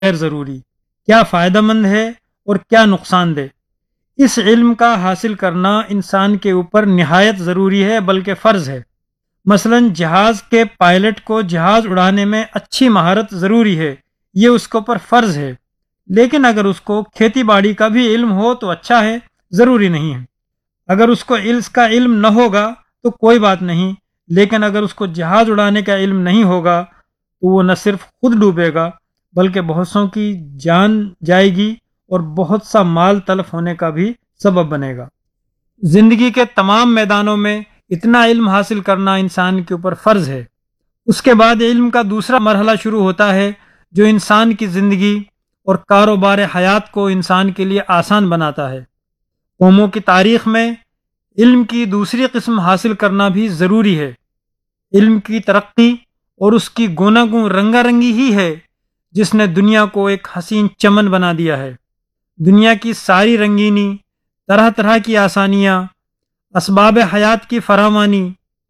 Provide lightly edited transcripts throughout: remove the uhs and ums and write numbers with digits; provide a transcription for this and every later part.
غیر ضروری، کیا فائدہ مند ہے اور کیا نقصان دہ۔ اس علم کا حاصل کرنا انسان کے اوپر نہایت ضروری ہے، بلکہ فرض ہے۔ مثلا جہاز کے پائلٹ کو جہاز اڑانے میں اچھی مہارت ضروری ہے، یہ اس کے اوپر فرض ہے۔ لیکن اگر اس کو کھیتی باڑی کا بھی علم ہو تو اچھا ہے، ضروری نہیں ہے۔ اگر اس کو اس کا علم نہ ہوگا تو کوئی بات نہیں، لیکن اگر اس کو جہاز اڑانے کا علم نہیں ہوگا تو وہ نہ صرف خود ڈوبے گا بلکہ بہت سوں کی جان جائے گی اور بہت سا مال تلف ہونے کا بھی سبب بنے گا۔ زندگی کے تمام میدانوں میں اتنا علم حاصل کرنا انسان کے اوپر فرض ہے۔ اس کے بعد علم کا دوسرا مرحلہ شروع ہوتا ہے جو انسان کی زندگی اور کاروبار حیات کو انسان کے لیے آسان بناتا ہے۔ قوموں کی تاریخ میں علم کی دوسری قسم حاصل کرنا بھی ضروری ہے۔ علم کی ترقی اور اس کی گوناگوں رنگا رنگی ہی ہے جس نے دنیا کو ایک حسین چمن بنا دیا ہے۔ دنیا کی ساری رنگینی، طرح طرح کی آسانیاں، اسباب حیات کی فراوانی،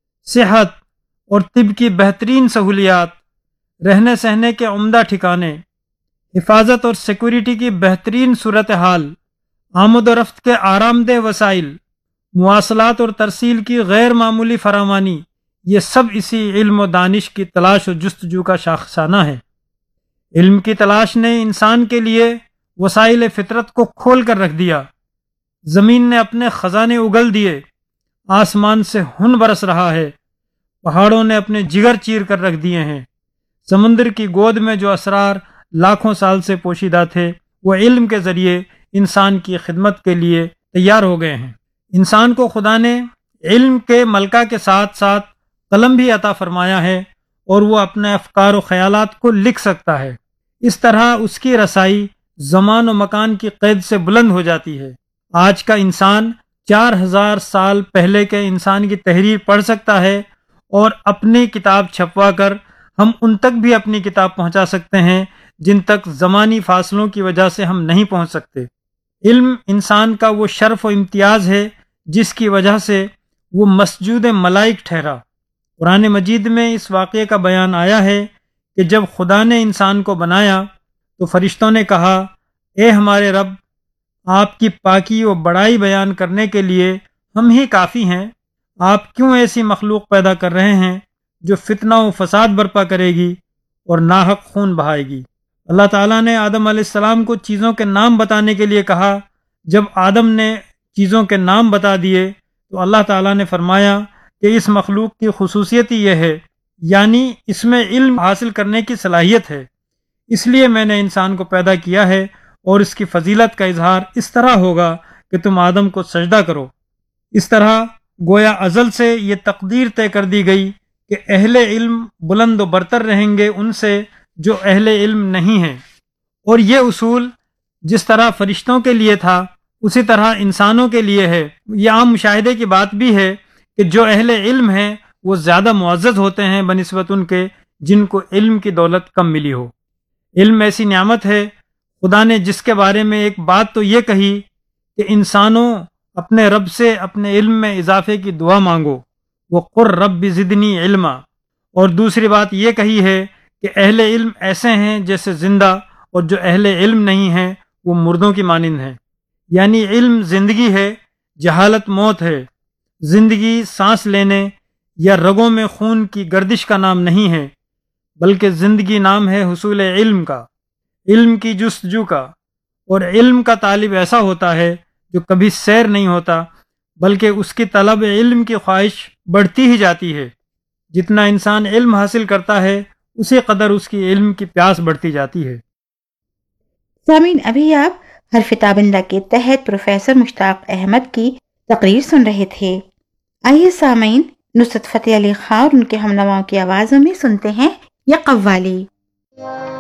صحت اور طب کی بہترین سہولیات، رہنے سہنے کے عمدہ ٹھکانے، حفاظت اور سیکورٹی کی بہترین صورتحال، آمد و رفت کے آرام دہ وسائل، مواصلات اور ترسیل کی غیر معمولی فراوانی، یہ سب اسی علم و دانش کی تلاش و جستجو کا شاخسانہ ہے۔ علم کی تلاش نے انسان کے لیے وسائل فطرت کو کھول کر رکھ دیا۔ زمین نے اپنے خزانے اگل دیے، آسمان سے ہن برس رہا ہے، پہاڑوں نے اپنے جگر چیر کر رکھ دیے ہیں۔ سمندر کی گود میں جو اسرار لاکھوں سال سے پوشیدہ تھے وہ علم کے ذریعے انسان کی خدمت کے لیے تیار ہو گئے ہیں۔ انسان کو خدا نے علم کے ملکہ کے ساتھ ساتھ قلم بھی عطا فرمایا ہے اور وہ اپنے افکار و خیالات کو لکھ سکتا ہے۔ اس طرح اس کی رسائی زمان و مکان کی قید سے بلند ہو جاتی ہے۔ آج کا انسان 4000 سال پہلے کے انسان کی تحریر پڑھ سکتا ہے اور اپنی کتاب چھپوا کر ہم ان تک بھی اپنی کتاب پہنچا سکتے ہیں جن تک زمانی فاصلوں کی وجہ سے ہم نہیں پہنچ سکتے۔ علم انسان کا وہ شرف و امتیاز ہے جس کی وجہ سے وہ مسجود ملائک ٹھہرا۔ قرآن مجید میں اس واقعے کا بیان آیا ہے کہ جب خدا نے انسان کو بنایا تو فرشتوں نے کہا، اے ہمارے رب، آپ کی پاکی و بڑائی بیان کرنے کے لیے ہم ہی کافی ہیں۔ آپ کیوں ایسی مخلوق پیدا کر رہے ہیں جو فتنہ و فساد برپا کرے گی اور ناحق خون بہائے گی؟ اللہ تعالیٰ نے آدم علیہ السلام کو چیزوں کے نام بتانے کے لیے کہا۔ جب آدم نے چیزوں کے نام بتا دیے تو اللہ تعالیٰ نے فرمایا کہ اس مخلوق کی خصوصیت یہ ہے، یعنی اس میں علم حاصل کرنے کی صلاحیت ہے، اس لیے میں نے انسان کو پیدا کیا ہے اور اس کی فضیلت کا اظہار اس طرح ہوگا کہ تم آدم کو سجدہ کرو۔ اس طرح گویا ازل سے یہ تقدیر طے کر دی گئی کہ اہل علم بلند و برتر رہیں گے ان سے جو اہل علم نہیں ہیں، اور یہ اصول جس طرح فرشتوں کے لیے تھا اسی طرح انسانوں کے لیے ہے۔ یہ عام مشاہدے کی بات بھی ہے کہ جو اہل علم ہیں وہ زیادہ معزز ہوتے ہیں بنسبت ان کے جن کو علم کی دولت کم ملی ہو۔ علم ایسی نعمت ہے، خدا نے جس کے بارے میں ایک بات تو یہ کہی کہ انسانوں اپنے رب سے اپنے علم میں اضافے کی دعا مانگو، وَقُلْ رَبِّ زِدْنِی عِلْمًا، اور دوسری بات یہ کہی ہے کہ اہل علم ایسے ہیں جیسے زندہ، اور جو اہل علم نہیں ہیں وہ مردوں کی مانند ہیں۔ یعنی علم زندگی ہے، جہالت موت ہے۔ زندگی سانس لینے یا رگوں میں خون کی گردش کا نام نہیں ہے، بلکہ زندگی نام ہے حصول علم کا، علم کی جستجو کا۔ اور علم کا طالب ایسا ہوتا ہے جو کبھی سیر نہیں ہوتا، بلکہ اس کی طلب علم کی خواہش بڑھتی ہی جاتی ہے۔ جتنا انسان علم حاصل کرتا ہے اسی قدر اس کی علم کی پیاس بڑھتی جاتی ہے۔ سامعین، ابھی آپ حرف تابندہ کے تحت پروفیسر مشتاق احمد کی تقریر سن رہے تھے۔ آئیے سامعین، نصرت فتح علی خان اور ان کے ہم نواؤں کی آوازوں میں سنتے ہیں یا قوالی۔